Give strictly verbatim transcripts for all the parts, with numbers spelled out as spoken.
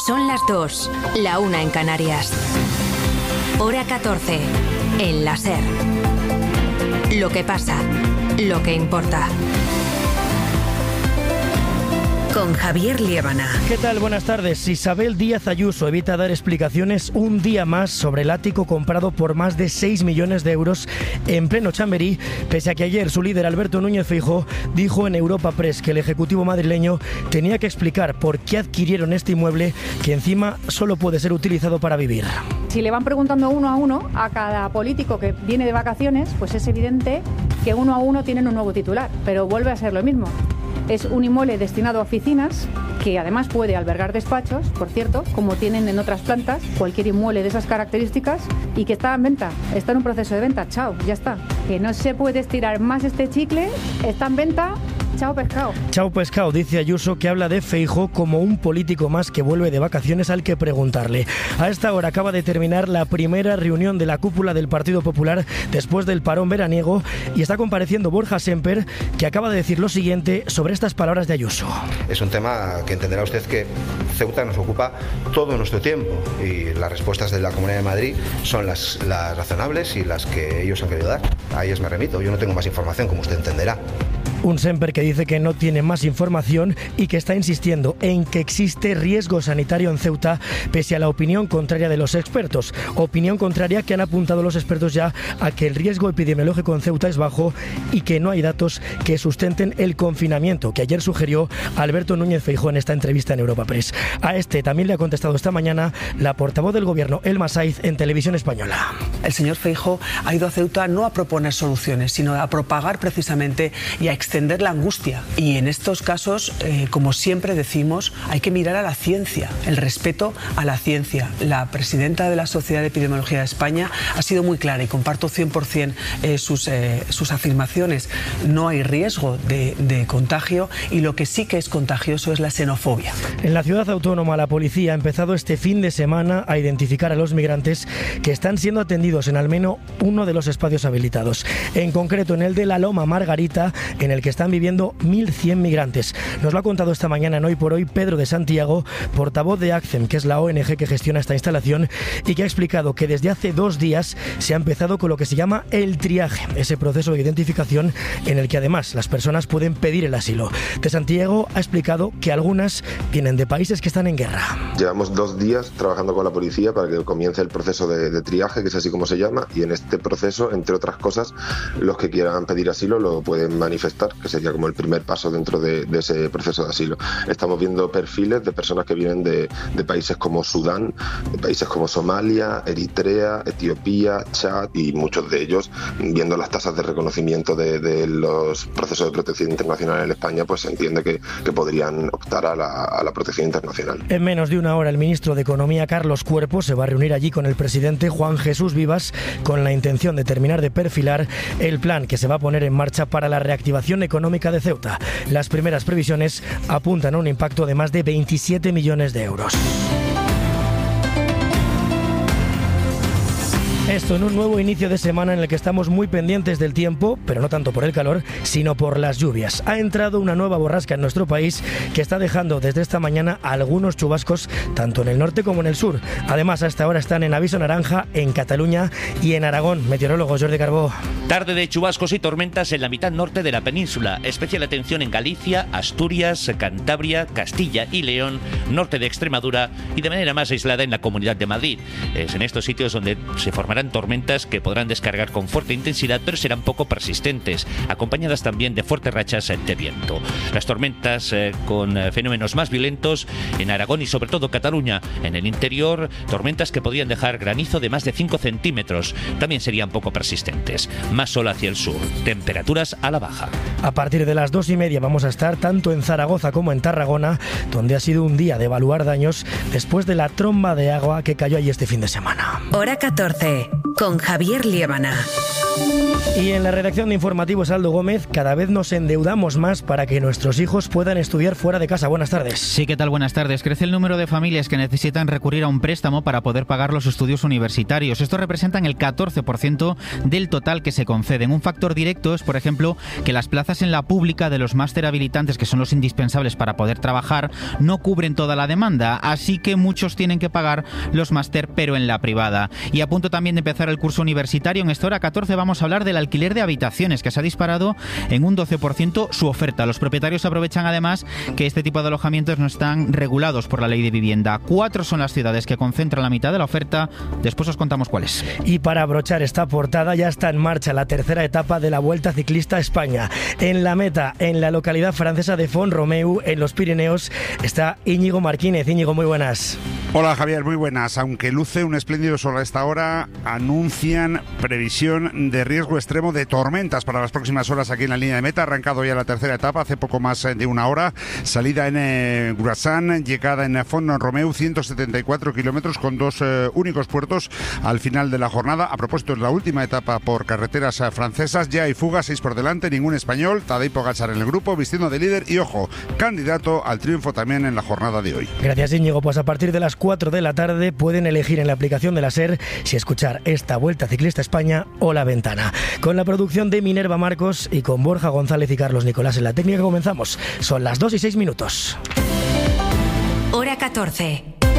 Son las dos, la una en Canarias. Hora catorce, en la SER. Lo que pasa, lo que importa. Con Javier Liébana. ¿Qué tal? Buenas tardes. Isabel Díaz Ayuso evita dar explicaciones un día más sobre el ático comprado por más de seis millones de euros en pleno Chamberí, pese a que ayer su líder Alberto Núñez Feijóo dijo en Europa Press que el ejecutivo madrileño tenía que explicar por qué adquirieron este inmueble que encima solo puede ser utilizado para vivir. Si le van preguntando uno a uno a cada político que viene de vacaciones, pues es evidente que uno a uno tienen un nuevo titular, pero vuelve a ser lo mismo. Es un inmueble destinado a oficinas, que además puede albergar despachos, por cierto, como tienen en otras plantas, cualquier inmueble de esas características, y que está en venta, está en un proceso de venta, chao, ya está. Que no se puede estirar más este chicle, está en venta. Chao pescado. Chao pescado, dice Ayuso, que habla de Feijóo como un político más que vuelve de vacaciones al que preguntarle. A esta hora acaba de terminar la primera reunión de la cúpula del Partido Popular después del parón veraniego y está compareciendo Borja Semper, que acaba de decir lo siguiente sobre estas palabras de Ayuso. Es un tema que entenderá usted que Ceuta nos ocupa todo nuestro tiempo y las respuestas de la Comunidad de Madrid son las, las razonables y las que ellos han querido dar. A ellas me remito, yo no tengo más información, como usted entenderá. Un Semper que dice que no tiene más información y que está insistiendo en que existe riesgo sanitario en Ceuta, pese a la opinión contraria de los expertos. Opinión contraria que han apuntado los expertos ya a que el riesgo epidemiológico en Ceuta es bajo y que no hay datos que sustenten el confinamiento, que ayer sugirió Alberto Núñez Feijóo en esta entrevista en Europa Press. A este también le ha contestado esta mañana la portavoz del Gobierno, Elma Saiz, en Televisión Española. El señor Feijóo ha ido a Ceuta no a proponer soluciones, sino a propagar precisamente y a extender la angustia. Y en estos casos, eh, como siempre decimos, hay que mirar a la ciencia, el respeto a la ciencia. La presidenta de la Sociedad de Epidemiología de España ha sido muy clara y comparto cien por ciento eh, sus, eh, sus afirmaciones. No hay riesgo de, de contagio y lo que sí que es contagioso es la xenofobia. En la ciudad autónoma, la policía ha empezado este fin de semana a identificar a los migrantes que están siendo atendidos en al menos uno de los espacios habilitados. En concreto, en el de la Loma Margarita, en el que están viviendo mil cien migrantes. Nos lo ha contado esta mañana en Hoy por Hoy Pedro de Santiago, portavoz de ACCEM, que es la O N G que gestiona esta instalación, y que ha explicado que desde hace dos días se ha empezado con lo que se llama el triaje, ese proceso de identificación en el que además las personas pueden pedir el asilo. De Santiago ha explicado que algunas vienen de países que están en guerra. Llevamos dos días trabajando con la policía para que comience el proceso de, de triaje, que es así como se llama, y en este proceso, entre otras cosas, los que quieran pedir asilo lo pueden manifestar, que sería como el primer paso dentro de, de ese proceso de asilo. Estamos viendo perfiles de personas que vienen de, de países como Sudán, de países como Somalia, Eritrea, Etiopía, Chad, y muchos de ellos, viendo las tasas de reconocimiento de, de los procesos de protección internacional en España, pues se entiende que, que podrían optar a la, a la protección internacional. En menos de una hora, el ministro de Economía, Carlos Cuerpo, se va a reunir allí con el presidente Juan Jesús Vivas con la intención de terminar de perfilar el plan que se va a poner en marcha para la reactivación económica de Ceuta. Las primeras previsiones apuntan a un impacto de más de veintisiete millones de euros. Esto en un nuevo inicio de semana en el que estamos muy pendientes del tiempo, pero no tanto por el calor, sino por las lluvias. Ha entrado una nueva borrasca en nuestro país que está dejando desde esta mañana algunos chubascos tanto en el norte como en el sur. Además, hasta ahora están en aviso naranja en Cataluña y en Aragón. Meteorólogo Jordi Carbó. Tarde de chubascos y tormentas en la mitad norte de la península. Especial atención en Galicia, Asturias, Cantabria, Castilla y León, norte de Extremadura y de manera más aislada en la Comunidad de Madrid. Es en estos sitios donde se formarán tormentas que podrán descargar con fuerte intensidad, pero serán poco persistentes, acompañadas también de fuertes rachas de viento. Las tormentas eh, con eh, fenómenos más violentos en Aragón y sobre todo Cataluña. En el interior, tormentas que podrían dejar granizo de más de cinco centímetros. También serían poco persistentes. Más sol hacia el sur. Temperaturas a la baja. A partir de las dos y media vamos a estar tanto en Zaragoza como en Tarragona, donde ha sido un día de evaluar daños después de la tromba de agua que cayó allí este fin de semana. Hora catorce. Con Javier Liébana. Y en la redacción de Informativos, Aldo Gómez, cada vez nos endeudamos más para que nuestros hijos puedan estudiar fuera de casa. Buenas tardes. Sí, ¿qué tal? Buenas tardes. Crece el número de familias que necesitan recurrir a un préstamo para poder pagar los estudios universitarios. Estos representan el catorce por ciento del total que se conceden. Un factor directo es, por ejemplo, que las plazas en la pública de los máster habilitantes, que son los indispensables para poder trabajar, no cubren toda la demanda, así que muchos tienen que pagar los máster, pero en la privada. Y a punto también de empezar el curso universitario, en esta hora catorce vamos a hablar de la alquiler de habitaciones, que se ha disparado en un doce por ciento su oferta. Los propietarios aprovechan además que este tipo de alojamientos no están regulados por la ley de vivienda. Cuatro son las ciudades que concentran la mitad de la oferta. Después os contamos cuáles. Y para abrochar esta portada, ya está en marcha la tercera etapa de la Vuelta Ciclista a España. En la meta, en la localidad francesa de Font-Romeu, en los Pirineos, está Íñigo Marquínez. Íñigo, muy buenas. Hola Javier, muy buenas. Aunque luce un espléndido sol a esta hora, anuncian previsión de riesgo extremo de tormentas para las próximas horas aquí en la línea de meta. Ha arrancado ya la tercera etapa hace poco más de una hora. Salida en eh, Grassan, llegada en Font-Romeu, ciento setenta y cuatro kilómetros con dos eh, únicos puertos al final de la jornada. A propósito, es la última etapa por carreteras eh, francesas. Ya hay fugas, seis por delante, ningún español. Tadej Pogačar en el grupo, vistiendo de líder y, ojo, candidato al triunfo también en la jornada de hoy. Gracias, Íñigo. Pues a partir de las cuatro de la tarde pueden elegir en la aplicación de la SER si escuchar esta Vuelta Ciclista a España o La Ventana. Con la producción de Minerva Marcos y con Borja González y Carlos Nicolás en la técnica, comenzamos. Son las dos y seis minutos. Hora catorce.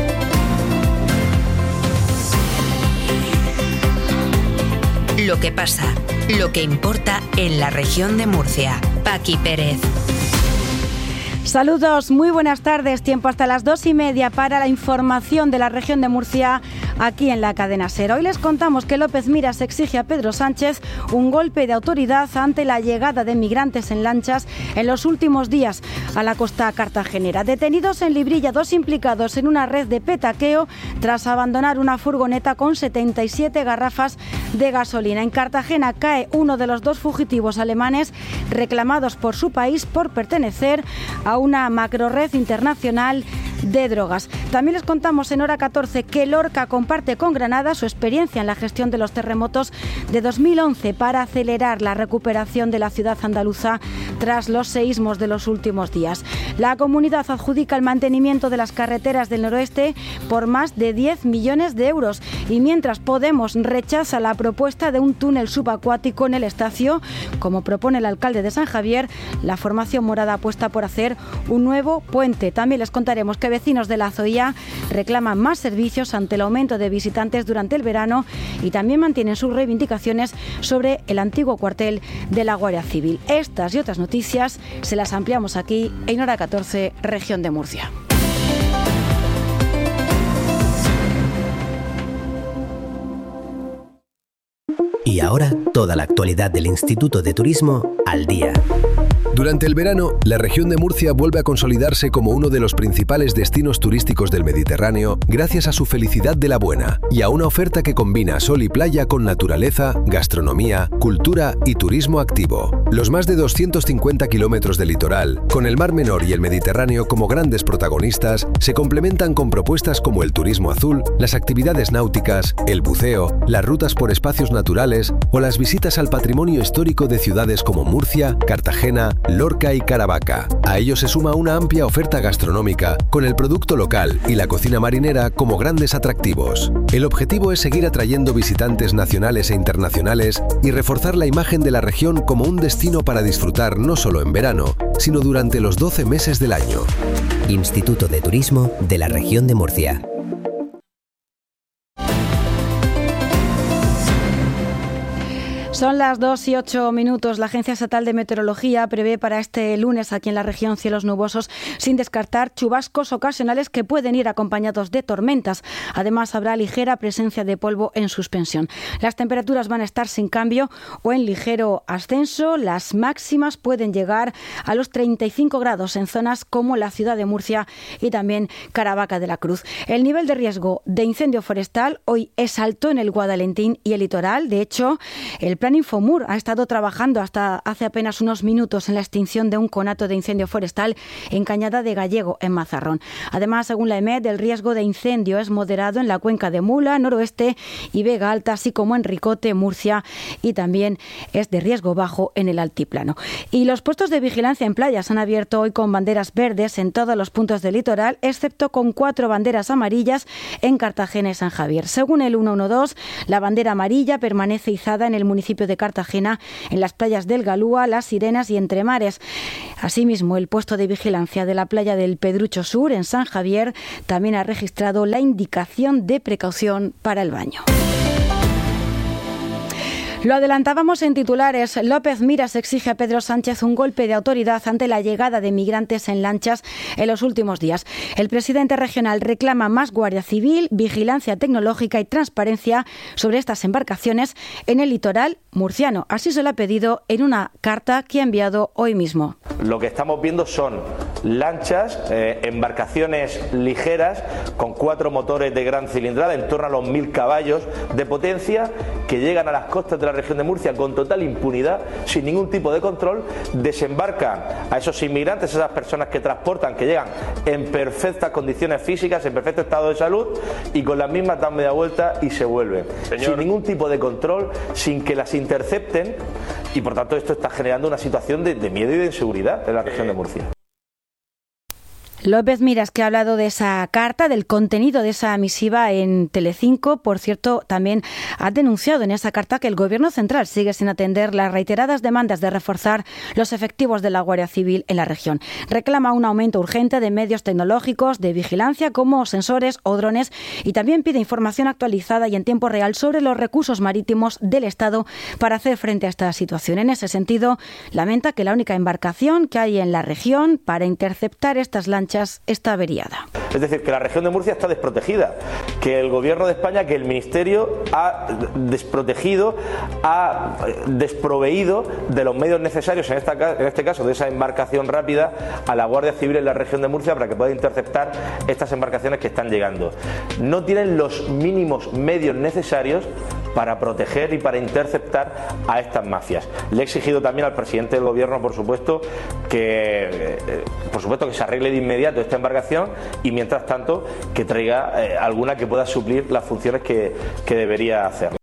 Lo que pasa, lo que importa en la región de Murcia. Paqui Pérez. Saludos, muy buenas tardes. Tiempo hasta las dos y media para la información de la región de Murcia aquí en la cadena SER. Hoy les contamos que López Miras exige a Pedro Sánchez un golpe de autoridad ante la llegada de migrantes en lanchas en los últimos días a la costa cartagenera. Detenidos en Librilla dos implicados en una red de petaqueo tras abandonar una furgoneta con setenta y siete garrafas de gasolina. En Cartagena cae uno de los dos fugitivos alemanes reclamados por su país por pertenecer a una macrored internacional de drogas. También les contamos en hora catorce que Lorca comparte con Granada su experiencia en la gestión de los terremotos de dos mil once para acelerar la recuperación de la ciudad andaluza tras los seísmos de los últimos días. La comunidad adjudica el mantenimiento de las carreteras del noroeste por más de diez millones de euros y mientras Podemos rechaza la propuesta de un túnel subacuático en el Estacio, como propone el alcalde de San Javier, la formación morada apuesta por hacer un nuevo puente. También les contaremos que vecinos de la Zoía reclaman más servicios ante el aumento de visitantes durante el verano y también mantienen sus reivindicaciones sobre el antiguo cuartel de la Guardia Civil. Estas y otras noticias se las ampliamos aquí en hora catorce, región de Murcia. Y ahora, toda la actualidad del Instituto de Turismo al día. Durante el verano, la región de Murcia vuelve a consolidarse como uno de los principales destinos turísticos del Mediterráneo gracias a su felicidad de la buena y a una oferta que combina sol y playa con naturaleza, gastronomía, cultura y turismo activo. Los más de doscientos cincuenta kilómetros de litoral, con el Mar Menor y el Mediterráneo como grandes protagonistas, se complementan con propuestas como el turismo azul, las actividades náuticas, el buceo, las rutas por espacios naturales o las visitas al patrimonio histórico de ciudades como Murcia, Cartagena, Lorca y Caravaca. A ello se suma una amplia oferta gastronómica, con el producto local y la cocina marinera como grandes atractivos. El objetivo es seguir atrayendo visitantes nacionales e internacionales y reforzar la imagen de la región como un destino para disfrutar no solo en verano, sino durante los doce meses del año. Instituto de Turismo de la región de Murcia. Son las dos y ocho minutos. La Agencia Estatal de Meteorología prevé para este lunes aquí en la región cielos nubosos, sin descartar chubascos ocasionales que pueden ir acompañados de tormentas. Además, habrá ligera presencia de polvo en suspensión. Las temperaturas van a estar sin cambio o en ligero ascenso. Las máximas pueden llegar a los treinta y cinco grados en zonas como la ciudad de Murcia y también Caravaca de la Cruz. El nivel de riesgo de incendio forestal hoy es alto en el Guadalentín y el litoral. De hecho, el plan Plan Infomur ha estado trabajando hasta hace apenas unos minutos en la extinción de un conato de incendio forestal en Cañada de Gallego, en Mazarrón. Además, según la E M E D, el riesgo de incendio es moderado en la cuenca de Mula, Noroeste y Vega Alta, así como en Ricote, Murcia, y también es de riesgo bajo en el altiplano. Y los puestos de vigilancia en playas han abierto hoy con banderas verdes en todos los puntos del litoral, excepto con cuatro banderas amarillas en Cartagena y San Javier. Según el ciento doce, la bandera amarilla permanece izada en el municipio de Cartagena, en las playas del Galúa, Las Sirenas y Entremares. Asimismo, el puesto de vigilancia de la playa del Pedrucho Sur, en San Javier, también ha registrado la indicación de precaución para el baño. Lo adelantábamos en titulares. López Miras exige a Pedro Sánchez un golpe de autoridad ante la llegada de migrantes en lanchas en los últimos días. El presidente regional reclama más Guardia Civil, vigilancia tecnológica y transparencia sobre estas embarcaciones en el litoral murciano. Así se lo ha pedido en una carta que ha enviado hoy mismo. Lo que estamos viendo son lanchas, eh, embarcaciones ligeras con cuatro motores de gran cilindrada, en torno a los mil caballos de potencia, que llegan a las costas de la región de Murcia con total impunidad, sin ningún tipo de control, desembarcan a esos inmigrantes, esas personas que transportan, que llegan en perfectas condiciones físicas, en perfecto estado de salud, y con las mismas dan media vuelta y se vuelven. Señor. Sin ningún tipo de control, sin que las intercepten, y por tanto esto está generando una situación de, de miedo y de inseguridad en la región de Murcia. López Miras, que ha hablado de esa carta, del contenido de esa misiva en Telecinco. Por cierto, también ha denunciado en esa carta que el Gobierno central sigue sin atender las reiteradas demandas de reforzar los efectivos de la Guardia Civil en la región. Reclama un aumento urgente de medios tecnológicos de vigilancia como sensores o drones, y también pide información actualizada y en tiempo real sobre los recursos marítimos del Estado para hacer frente a esta situación. En ese sentido, lamenta que la única embarcación que hay en la región para interceptar estas lanchas está averiada. Es decir, que la región de Murcia está desprotegida, que el Gobierno de España, que el Ministerio ha desprotegido, ha desproveído de los medios necesarios, en, esta, en este caso de esa embarcación rápida, a la Guardia Civil en la región de Murcia para que pueda interceptar estas embarcaciones que están llegando. No tienen los mínimos medios necesarios para proteger y para interceptar a estas mafias. Le he exigido también al presidente del Gobierno, por supuesto, que eh, por supuesto que se arregle de inmediato esta embarcación, y mientras tanto que traiga eh, alguna que pueda suplir las funciones que, que debería hacer.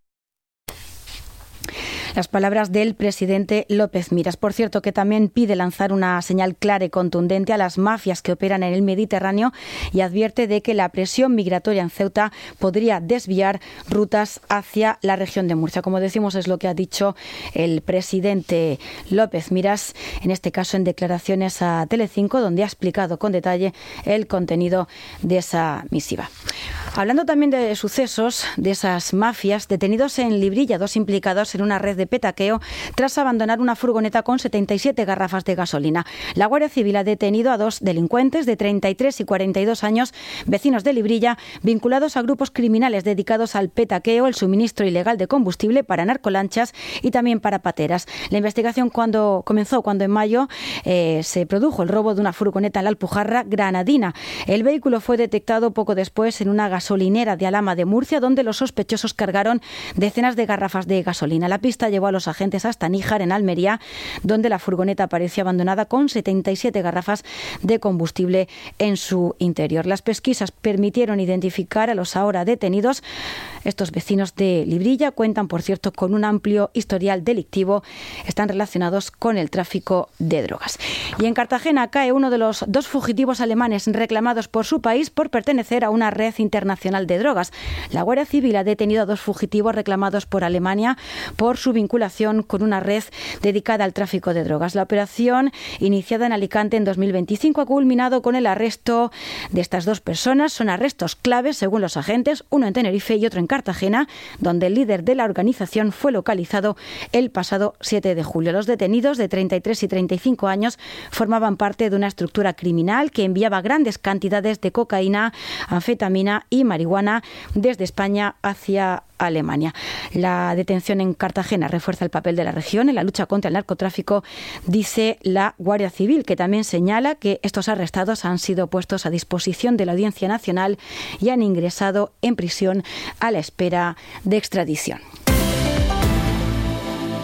Las palabras del presidente López Miras. Por cierto, que también pide lanzar una señal clara y contundente a las mafias que operan en el Mediterráneo, y advierte de que la presión migratoria en Ceuta podría desviar rutas hacia la región de Murcia. Como decimos, es lo que ha dicho el presidente López Miras, en este caso en declaraciones a Telecinco, donde ha explicado con detalle el contenido de esa misiva. Hablando también de sucesos, de esas mafias, detenidos en Librilla dos implicados en una red de petaqueo tras abandonar una furgoneta con setenta y siete garrafas de gasolina. La Guardia Civil ha detenido a dos delincuentes de treinta y tres y cuarenta y dos años, vecinos de Librilla, vinculados a grupos criminales dedicados al petaqueo, el suministro ilegal de combustible para narcolanchas y también para pateras. La investigación cuando comenzó cuando en mayo eh, se produjo el robo de una furgoneta en la Alpujarra granadina. El vehículo fue detectado poco después en una gasolinera de Alhama de Murcia, donde los sospechosos cargaron decenas de garrafas de gasolina. La pista llevó a los agentes hasta Níjar, en Almería, donde la furgoneta apareció abandonada con setenta y siete garrafas de combustible en su interior. Las pesquisas permitieron identificar a los ahora detenidos. Estos vecinos de Librilla cuentan, por cierto, con un amplio historial delictivo. Están relacionados con el tráfico de drogas. Y en Cartagena cae uno de los dos fugitivos alemanes reclamados por su país por pertenecer a una red internacional de drogas. La Guardia Civil ha detenido a dos fugitivos reclamados por Alemania por su vinculación con una red dedicada al tráfico de drogas. La operación, iniciada en Alicante en dos mil veinticinco, ha culminado con el arresto de estas dos personas. Son arrestos claves, según los agentes, uno en Tenerife y otro en Cartagena, donde el líder de la organización fue localizado el pasado siete de julio. Los detenidos, de treinta y tres y treinta y cinco años, formaban parte de una estructura criminal que enviaba grandes cantidades de cocaína, anfetamina y marihuana desde España hacia Alemania. La detención en Cartagena refuerza el papel de la región en la lucha contra el narcotráfico, dice la Guardia Civil, que también señala que estos arrestados han sido puestos a disposición de la Audiencia Nacional y han ingresado en prisión a la espera de extradición.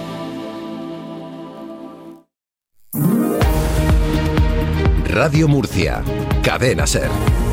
Radio Murcia. Cadena SER.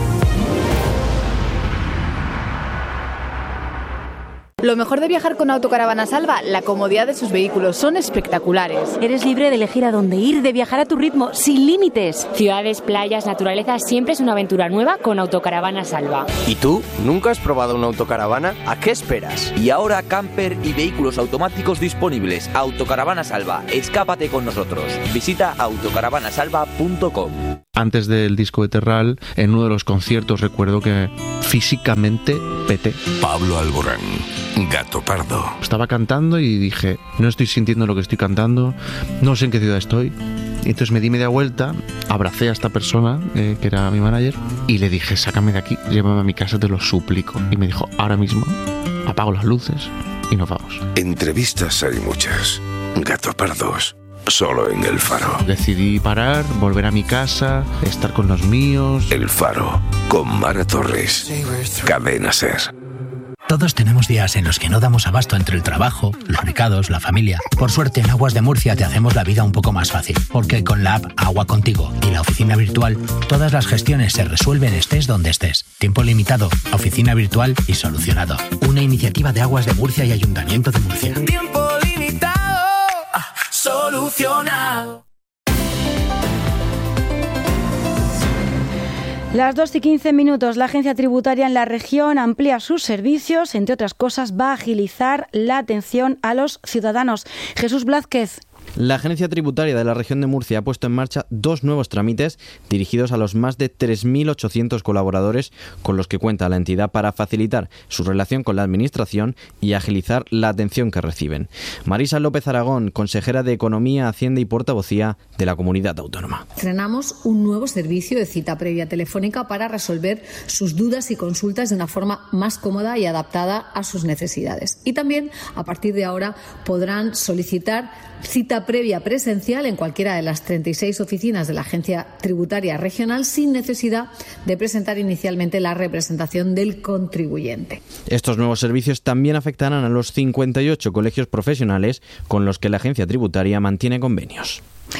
Lo mejor de viajar con Autocaravana Salva, la comodidad de sus vehículos, son espectaculares. Eres libre de elegir a dónde ir, de viajar a tu ritmo, sin límites. Ciudades, playas, naturaleza, siempre es una aventura nueva con Autocaravana Salva. ¿Y tú? ¿Nunca has probado una autocaravana? ¿A qué esperas? Y ahora camper y vehículos automáticos disponibles. Autocaravana Salva, escápate con nosotros. Visita autocaravana salva punto com. Antes del disco de Terral, en uno de los conciertos recuerdo que físicamente peté. Pablo Alborán, Gato Pardo. Estaba cantando y dije, no estoy sintiendo lo que estoy cantando, no sé en qué ciudad estoy. Y entonces me di media vuelta, abracé a esta persona, eh, que era mi manager, y le dije, sácame de aquí, llévame a mi casa, te lo suplico. Y me dijo, ahora mismo, apago las luces y nos vamos. Entrevistas hay muchas. Gato Pardos. Solo en El Faro. Decidí parar, volver a mi casa, estar con los míos. El Faro, con Mara Torres. Cadena SER. Todos tenemos días en los que no damos abasto entre el trabajo, los recados, la familia. Por suerte, en Aguas de Murcia te hacemos la vida un poco más fácil, porque con la app Agua Contigo y la oficina virtual, todas las gestiones se resuelven estés donde estés. Tiempo limitado, oficina virtual y solucionado. Una iniciativa de Aguas de Murcia y Ayuntamiento de Murcia. Tiempo limitado, solucionado. Las dos y quince minutos, la agencia tributaria en la región amplía sus servicios, entre otras cosas va a agilizar la atención a los ciudadanos. Jesús Blázquez. La Agencia Tributaria de la Región de Murcia ha puesto en marcha dos nuevos trámites dirigidos a los más de tres mil ochocientos colaboradores con los que cuenta la entidad para facilitar su relación con la Administración y agilizar la atención que reciben. Marisa López Aragón, consejera de Economía, Hacienda y Portavocía de la Comunidad Autónoma. Estrenamos un nuevo servicio de cita previa telefónica para resolver sus dudas y consultas de una forma más cómoda y adaptada a sus necesidades. Y también, a partir de ahora, podrán solicitar cita previa presencial en cualquiera de las treinta y seis oficinas de la Agencia Tributaria Regional sin necesidad de presentar inicialmente la representación del contribuyente. Estos nuevos servicios también afectarán a los cincuenta y ocho colegios profesionales con los que la Agencia Tributaria mantiene convenios.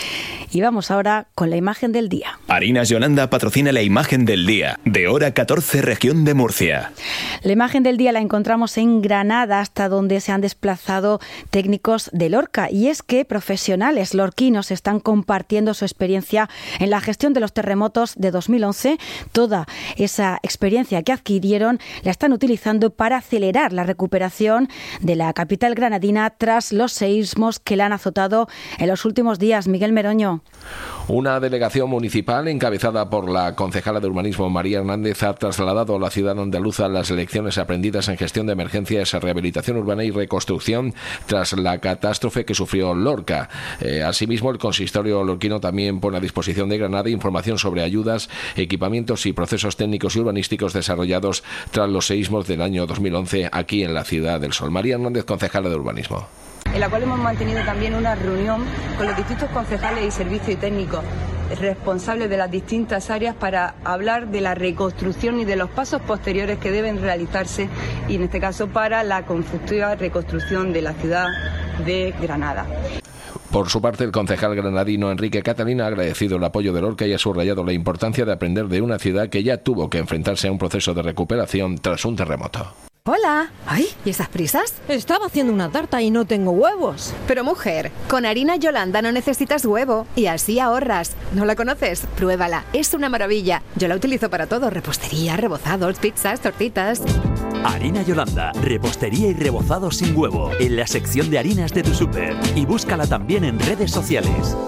Y vamos ahora con la imagen del día. Harinas Yolanda patrocina la imagen del día, de hora catorce, región de Murcia. La imagen del día la encontramos en Granada, hasta donde se han desplazado técnicos de Lorca. Y es que profesionales lorquinos están compartiendo su experiencia en la gestión de los terremotos de dos mil once. Toda esa experiencia que adquirieron la están utilizando para acelerar la recuperación de la capital granadina tras los seísmos que la han azotado en los últimos días. Miguel Meroño. Una delegación municipal encabezada por la concejala de urbanismo María Hernández ha trasladado a la ciudad andaluza las lecciones aprendidas en gestión de emergencias, rehabilitación urbana y reconstrucción tras la catástrofe que sufrió Lorca. Eh, asimismo, el consistorio lorquino también pone a disposición de Granada información sobre ayudas, equipamientos y procesos técnicos y urbanísticos desarrollados tras los seísmos del año dos mil once aquí en la Ciudad del Sol. María Hernández, concejala de urbanismo. En la cual hemos mantenido también una reunión con los distintos concejales y servicios y técnicos responsables de las distintas áreas para hablar de la reconstrucción y de los pasos posteriores que deben realizarse, y en este caso para la conflictiva reconstrucción de la ciudad de Granada. Por su parte, el concejal granadino Enrique Catalina ha agradecido el apoyo de Lorca y ha subrayado la importancia de aprender de una ciudad que ya tuvo que enfrentarse a un proceso de recuperación tras un terremoto. Hola. Ay, ¿y esas prisas? Estaba haciendo una tarta y no tengo huevos. Pero mujer, con harina Yolanda no necesitas huevo y así ahorras. ¿No la conoces? Pruébala, es una maravilla. Yo la utilizo para todo, repostería, rebozados, pizzas, tortitas. Harina Yolanda, repostería y rebozados sin huevo, en la sección de harinas de tu súper. Y búscala también en redes sociales.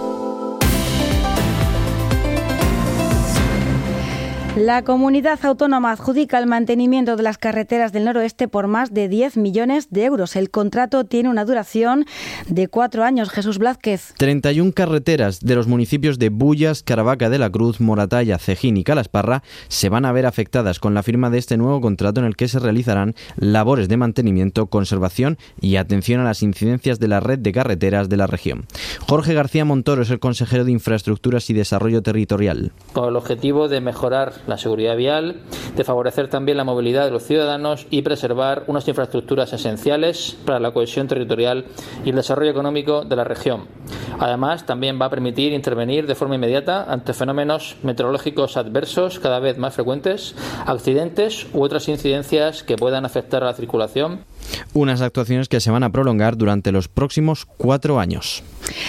La comunidad autónoma adjudica el mantenimiento de las carreteras del noroeste por más de diez millones de euros. El contrato tiene una duración de cuatro años. Jesús Blázquez. treinta y una carreteras de los municipios de Bullas, Caravaca de la Cruz, Moratalla, Cejín y Calasparra se van a ver afectadas con la firma de este nuevo contrato en el que se realizarán labores de mantenimiento, conservación y atención a las incidencias de la red de carreteras de la región. Jorge García Montoro es el consejero de Infraestructuras y Desarrollo Territorial. Con el objetivo de mejorar la seguridad vial, de favorecer también la movilidad de los ciudadanos y preservar unas infraestructuras esenciales para la cohesión territorial y el desarrollo económico de la región. Además, también va a permitir intervenir de forma inmediata ante fenómenos meteorológicos adversos cada vez más frecuentes, accidentes u otras incidencias que puedan afectar a la circulación. Unas actuaciones que se van a prolongar durante los próximos cuatro años.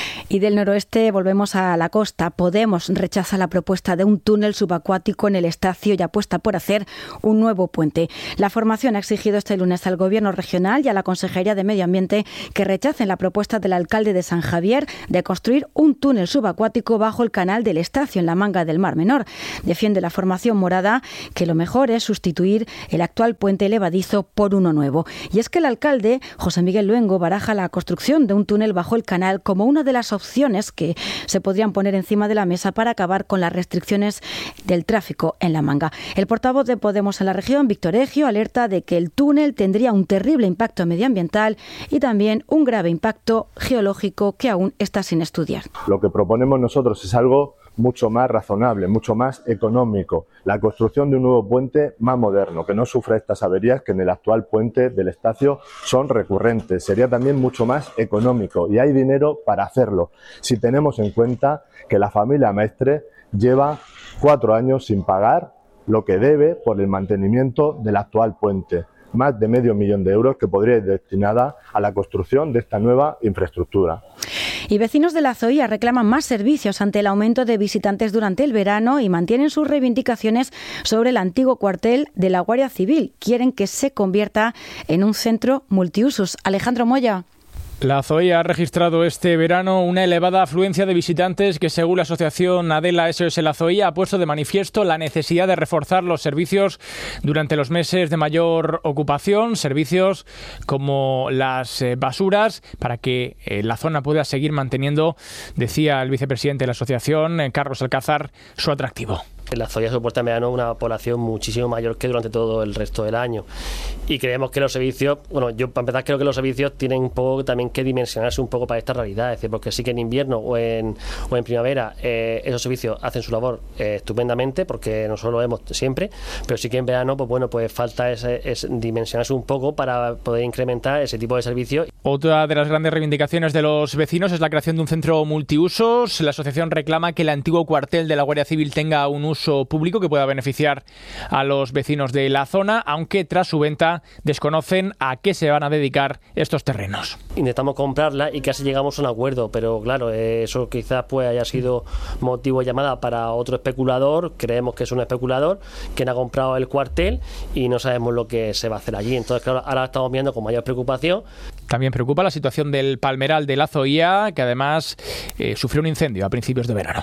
Y del noroeste volvemos a la costa. Podemos rechaza la propuesta de un túnel subacuático en el Estacio y apuesta por hacer un nuevo puente. La formación ha exigido este lunes al Gobierno regional y a la Consejería de Medio Ambiente que rechacen la propuesta del alcalde de San Javier de construir un túnel subacuático bajo el canal del Estacio en la Manga del Mar Menor. Defiende la formación morada que lo mejor es sustituir el actual puente levadizo por uno nuevo. Y es que el alcalde, José Miguel Luengo, baraja la construcción de un túnel bajo el canal como una de las opciones que se podrían poner encima de la mesa para acabar con las restricciones del tráfico en la Manga. El portavoz de Podemos en la región, Víctor Egio, alerta de que el túnel tendría un terrible impacto medioambiental y también un grave impacto geológico que aún está sin estudiar. Lo que proponemos nosotros es algo mucho más razonable, mucho más económico. La construcción de un nuevo puente más moderno, que no sufra estas averías que en el actual puente del Estacio son recurrentes. Sería también mucho más económico y hay dinero para hacerlo, si tenemos en cuenta que la familia Mestre lleva cuatro años sin pagar lo que debe por el mantenimiento del actual puente. Más de medio millón de euros que podría ir destinada a la construcción de esta nueva infraestructura. Y vecinos de La Zoía reclaman más servicios ante el aumento de visitantes durante el verano y mantienen sus reivindicaciones sobre el antiguo cuartel de la Guardia Civil. Quieren que se convierta en un centro multiusos. Alejandro Moya. La Zoía ha registrado este verano una elevada afluencia de visitantes que, según la asociación Adela S O S La Zoía, ha puesto de manifiesto la necesidad de reforzar los servicios durante los meses de mayor ocupación, servicios como las eh, basuras, para que eh, la zona pueda seguir manteniendo, decía el vicepresidente de la asociación, eh, Carlos Alcázar, su atractivo. La Zoía soporta en verano una población muchísimo mayor que durante todo el resto del año. Y creemos que los servicios, bueno, yo para empezar creo que los servicios tienen un poco también que dimensionarse un poco para esta realidad. Es decir, porque sí que en invierno o en, o en primavera eh, esos servicios hacen su labor eh, estupendamente, porque nosotros lo vemos siempre, pero sí que en verano, pues bueno, pues falta ese, ese dimensionarse un poco para poder incrementar ese tipo de servicios. Otra de las grandes reivindicaciones de los vecinos es la creación de un centro multiusos. La asociación reclama que el antiguo cuartel de la Guardia Civil tenga un uso público que pueda beneficiar a los vecinos de la zona, aunque tras su venta desconocen a qué se van a dedicar estos terrenos. Intentamos comprarla y casi llegamos a un acuerdo, pero claro, eso quizás pues haya sido motivo de llamada para otro especulador. Creemos que es un especulador quien ha comprado el cuartel y no sabemos lo que se va a hacer allí. Entonces, claro, ahora estamos viendo con mayor preocupación. También preocupa la situación del Palmeral de La Zoía, que además eh, sufrió un incendio a principios de verano.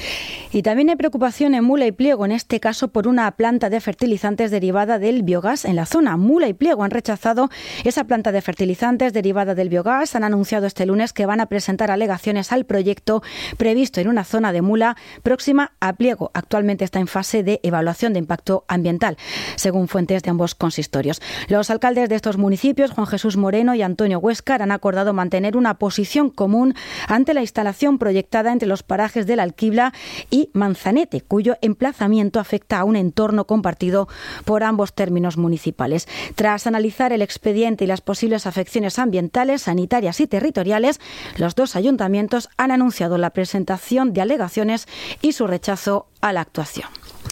Y también hay preocupación en Mula y Pliego, en este caso por una planta de fertilizantes derivada del biogás en la zona. Mula y Pliego han rechazado esa planta de fertilizantes derivada del biogás. Han anunciado este lunes que van a presentar alegaciones al proyecto previsto en una zona de Mula próxima a Pliego. Actualmente está en fase de evaluación de impacto ambiental, según fuentes de ambos consistorios. Los alcaldes de estos municipios, Juan Jesús Moreno y Antonio Huéscar, han acordado mantener una posición común ante la instalación proyectada entre los parajes del Alquibla y Manzanete, cuyo emplazamiento afecta a un entorno compartido por ambos términos municipales. Tras analizar el expediente y las posibles afecciones ambientales, sanitarias y territoriales, los dos ayuntamientos han anunciado la presentación de alegaciones y su rechazo a la actuación.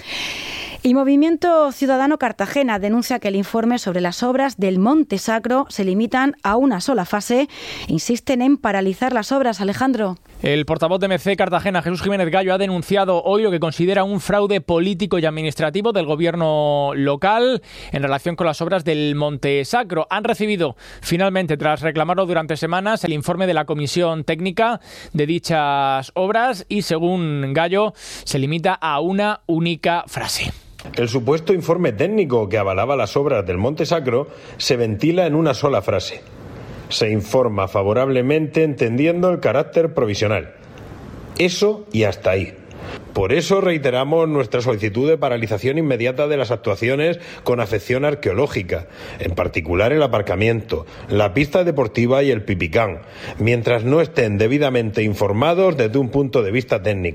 Y Movimiento Ciudadano Cartagena denuncia que el informe sobre las obras del Monte Sacro se limitan a una sola fase. Insisten en paralizar las obras. Alejandro. El portavoz de M C Cartagena, Jesús Jiménez Gallo, ha denunciado hoy lo que considera un fraude político y administrativo del gobierno local en relación con las obras del Monte Sacro. Han recibido finalmente, tras reclamarlo durante semanas, el informe de la comisión técnica de dichas obras y, según Gallo, se limita a una única frase. El supuesto informe técnico que avalaba las obras del Monte Sacro se ventila en una sola frase. Se informa favorablemente entendiendo el carácter provisional. Eso y hasta ahí. Por eso reiteramos nuestra solicitud de paralización inmediata de las actuaciones con afección arqueológica, en particular el aparcamiento, la pista deportiva y el pipicán, mientras no estén debidamente informados desde un punto de vista técnico.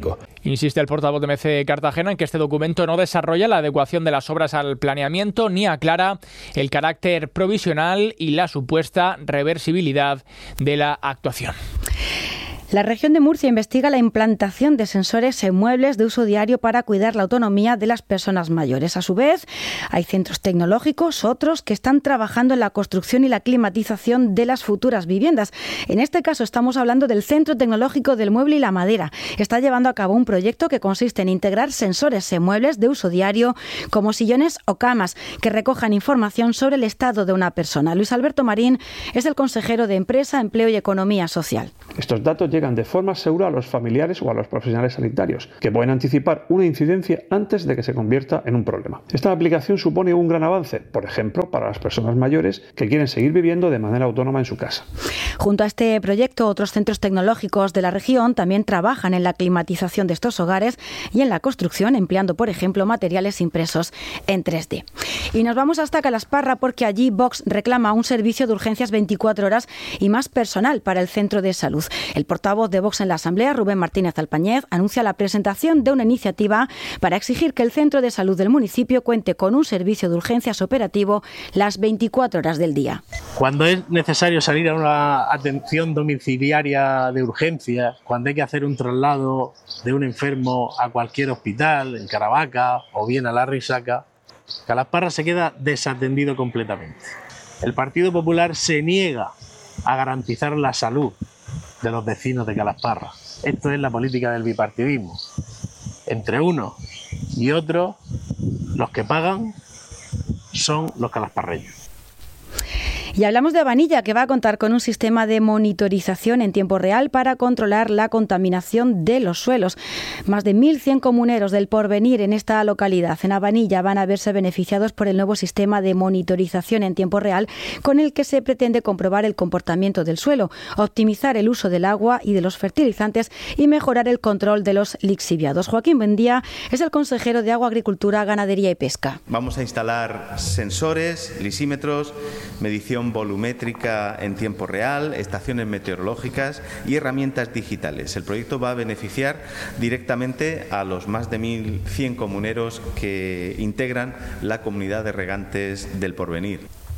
Insiste el portavoz de M C Cartagena en que este documento no desarrolla la adecuación de las obras al planeamiento ni aclara el carácter provisional y la supuesta reversibilidad de la actuación. La región de Murcia investiga la implantación de sensores en muebles de uso diario para cuidar la autonomía de las personas mayores. A su vez, hay centros tecnológicos, otros que están trabajando en la construcción y la climatización de las futuras viviendas. En este caso estamos hablando del Centro Tecnológico del Mueble y la Madera. Está llevando a cabo un proyecto que consiste en integrar sensores en muebles de uso diario como sillones o camas que recojan información sobre el estado de una persona. Luis Alberto Marín es el consejero de Empresa, Empleo y Economía Social. Estos datos llegan de forma segura a los familiares o a los profesionales sanitarios, que pueden anticipar una incidencia antes de que se convierta en un problema. Esta aplicación supone un gran avance, por ejemplo, para las personas mayores que quieren seguir viviendo de manera autónoma en su casa. Junto a este proyecto, otros centros tecnológicos de la región también trabajan en la climatización de estos hogares y en la construcción, empleando, por ejemplo, materiales impresos en tres D. Y nos vamos hasta Calasparra porque allí Vox reclama un servicio de urgencias veinticuatro horas y más personal para el centro de salud. El portavoz de Vox en la Asamblea, Rubén Martínez Alpañez, anuncia la presentación de una iniciativa para exigir que el centro de salud del municipio cuente con un servicio de urgencias operativo las veinticuatro horas del día. Cuando es necesario salir a una atención domiciliaria de urgencias, cuando hay que hacer un traslado de un enfermo a cualquier hospital, en Caravaca o bien a la Risaca, Calasparra se queda desatendido completamente. El Partido Popular se niega a garantizar la salud de los vecinos de Calasparra. Esto es la política del bipartidismo. Entre uno y otro, los que pagan son los calasparreños. Y hablamos de Abanilla, que va a contar con un sistema de monitorización en tiempo real para controlar la contaminación de los suelos. Más de mil cien comuneros del Porvenir en esta localidad, en Abanilla, van a verse beneficiados por el nuevo sistema de monitorización en tiempo real con el que se pretende comprobar el comportamiento del suelo, optimizar el uso del agua y de los fertilizantes y mejorar el control de los lixiviados. Joaquín Buendía es el consejero de Agua, Agricultura, Ganadería y Pesca. Vamos a instalar sensores, lisímetros, medición volumétrica en tiempo real, estaciones meteorológicas y herramientas digitales. El proyecto va a beneficiar directamente a los más de mil cien comuneros que integran la comunidad de regantes del Porvenir.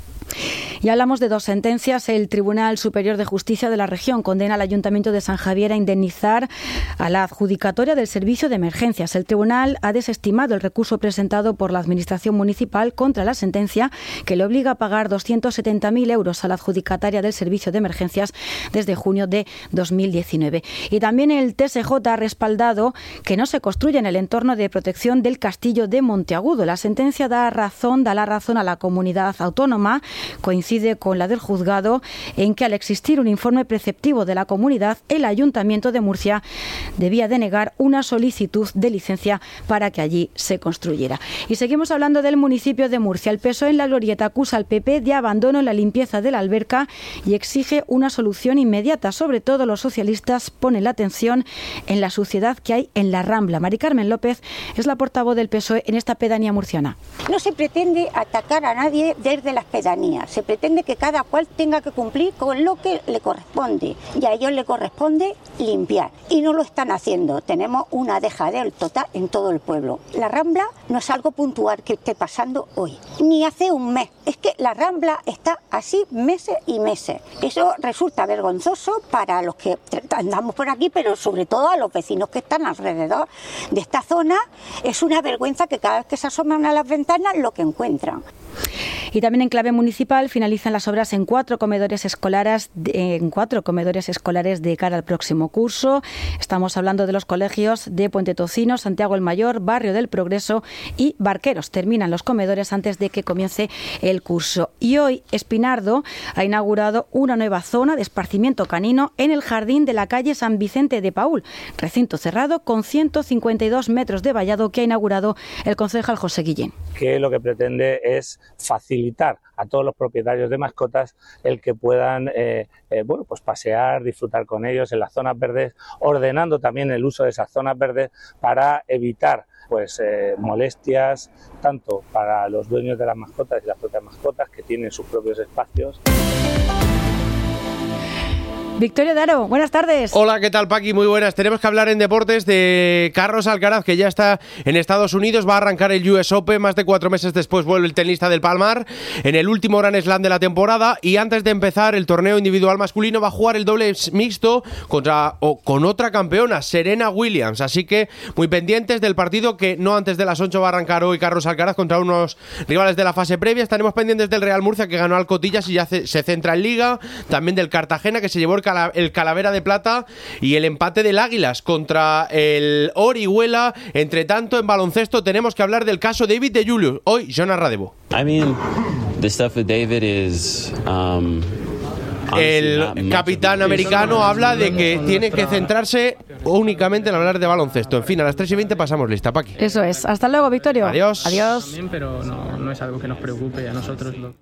Y hablamos de dos sentencias. El Tribunal Superior de Justicia de la región condena al Ayuntamiento de San Javier a indemnizar a la adjudicatoria del servicio de emergencias. El tribunal ha desestimado el recurso presentado por la Administración Municipal contra la sentencia que le obliga a pagar doscientos setenta mil euros a la adjudicataria del servicio de emergencias desde junio de dos mil diecinueve. Y también el T S J ha respaldado que no se construya en el entorno de protección del Castillo de Monteagudo. La sentencia da razón, da la razón a la comunidad autónoma, coincide con la del juzgado en que al existir un informe preceptivo de la comunidad, el Ayuntamiento de Murcia debía denegar una solicitud de licencia para que allí se construyera. Y seguimos hablando del municipio de Murcia. El P S O E en la Glorieta acusa al P P de abandono en la limpieza de la alberca y exige una solución inmediata. Sobre todo los socialistas ponen la atención en la suciedad que hay en la Rambla. Mari Carmen López es la portavoz del P S O E en esta pedanía murciana. No se pretende atacar a nadie desde las pedanías, se pretende que cada cual tenga que cumplir con lo que le corresponde y a ellos le corresponde limpiar y no lo están haciendo. Tenemos una dejadez total en todo el pueblo. La Rambla no es algo puntual que esté pasando hoy, ni hace un mes. Es que la Rambla está así meses y meses. Eso resulta vergonzoso para los que andamos por aquí, pero sobre todo a los vecinos que están alrededor de esta zona. Es una vergüenza que cada vez que se asoman a las ventanas lo que encuentran. Y también en clave municipal finalizan las obras en cuatro comedores escolares en cuatro comedores escolares de cara al próximo curso. Estamos hablando de los colegios de Puente Tocino, Santiago el Mayor, Barrio del Progreso y Barqueros. Terminan los comedores antes de que comience el curso. Y hoy Espinardo ha inaugurado una nueva zona de esparcimiento canino en el jardín de la calle San Vicente de Paúl, recinto cerrado con ciento cincuenta y dos metros de vallado que ha inaugurado el concejal José Guillén. Que lo que pretende es facilitar a todos los propietarios de mascotas el que puedan eh, eh, bueno, pues pasear, disfrutar con ellos en las zonas verdes, ordenando también el uso de esas zonas verdes para evitar pues eh, molestias tanto para los dueños de las mascotas y las propias mascotas que tienen sus propios espacios. Victorio Daro, buenas tardes. Hola, ¿qué tal, Paqui? Muy buenas. Tenemos que hablar en deportes de Carlos Alcaraz, que ya está en Estados Unidos. Va a arrancar el U S Open. Más de cuatro meses después vuelve el tenista del Palmar en el último Grand Slam de la temporada. Y antes de empezar el torneo individual masculino, va a jugar el doble mixto contra o con otra campeona, Serena Williams. Así que muy pendientes del partido, que no antes de las ocho va a arrancar hoy Carlos Alcaraz contra unos rivales de la fase previa. Estaremos pendientes del Real Murcia, que ganó al Cotillas y ya se, se centra en Liga. También del Cartagena, que se llevó el, cala, el Calavera de Plata, y el empate del Águilas contra el Orihuela. Entre tanto, en baloncesto tenemos que hablar del caso David de Julius. Hoy, Jonas Radebo. I mean, the stuff with David is, um... El capitán americano habla de que tiene que centrarse únicamente en hablar de baloncesto. En fin, a las tres y veinte pasamos lista, Paqui. Eso es. Hasta luego, Victorio. Adiós. Adiós. También, pero no, no es algo que nos preocupe a nosotros.